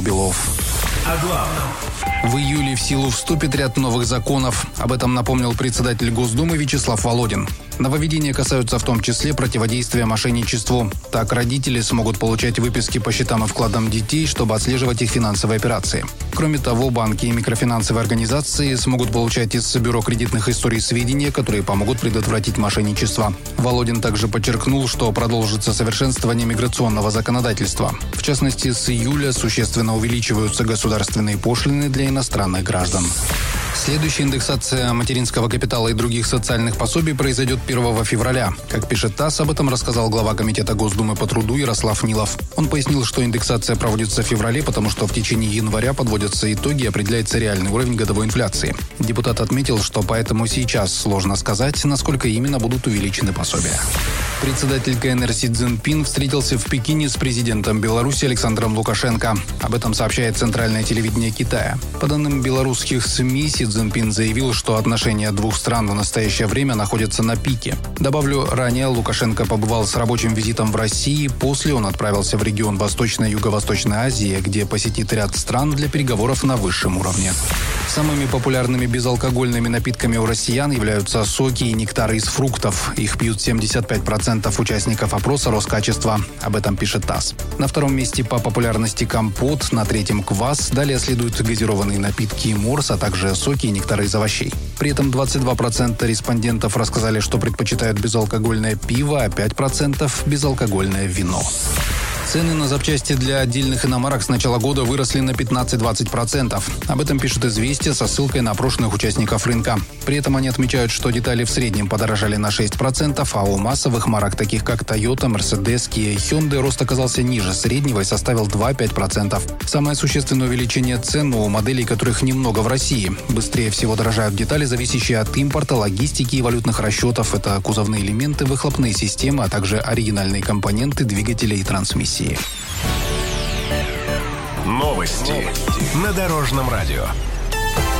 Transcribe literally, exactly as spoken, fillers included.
Белов. О главном. В июле в силу вступит ряд новых законов. Об этом напомнил председатель Госдумы Вячеслав Володин. Нововведения касаются в том числе противодействия мошенничеству. Так, родители смогут получать выписки по счетам и вкладам детей, чтобы отслеживать их финансовые операции. Кроме того, банки и микрофинансовые организации смогут получать из Бюро кредитных историй сведения, которые помогут предотвратить мошенничество. Володин также подчеркнул, что продолжится совершенствование миграционного законодательства. В частности, с июля существенно увеличиваются государственные пошлины для иностранных граждан. Следующая индексация материнского капитала и других социальных пособий произойдет первого февраля. Как пишет ТАСС, об этом рассказал глава Комитета Госдумы по труду Ярослав Нилов. Он пояснил, что индексация проводится в феврале, потому что в течение января подводятся итоги и определяется реальный уровень годовой инфляции. Депутат отметил, что поэтому сейчас сложно сказать, насколько именно будут увеличены пособия. Председатель КНР Си Цзиньпин встретился в Пекине с президентом Беларуси Александром Лукашенко. Об этом сообщает Центральное телевидение Китая. По данным белорусских СМИ, Си Цзиньпин заявил, что отношения двух стран в настоящее время находятся на пике. Добавлю, ранее Лукашенко побывал с рабочим визитом в России, после он отправился в регион Восточной и Юго-Восточной Азии, где посетит ряд стран для переговоров на высшем уровне. Самыми популярными безалкогольными напитками у россиян являются соки и нектары из фруктов. Их пьют семьдесят пять процентов участников опроса Роскачества. Об этом пишет ТАСС. На втором месте по популярности компот, на третьем квас. Далее следуют газированные напитки и морс, а также соки и нектары из овощей. При этом двадцать два процента респондентов рассказали, что предпочитают безалкогольное пиво, а пять процентов безалкогольное вино. Цены на запчасти для отдельных иномарок с начала года выросли на пятнадцать-двадцать процентов. Об этом пишет «Известия» со ссылкой на опрошенных участников рынка. При этом они отмечают, что детали в среднем подорожали на шесть процентов, а у массовых марок, таких как Toyota, Mercedes, Kia и Hyundai, рост оказался ниже среднего и составил два и пять десятых процента. Самое существенное увеличение цен у моделей, которых немного в России. Быстрее всего дорожают детали, зависящие от импорта, логистики и валютных расчетов. Это кузовные элементы, выхлопные системы, а также оригинальные компоненты двигателей и трансмиссии. Новости на Дорожном радио.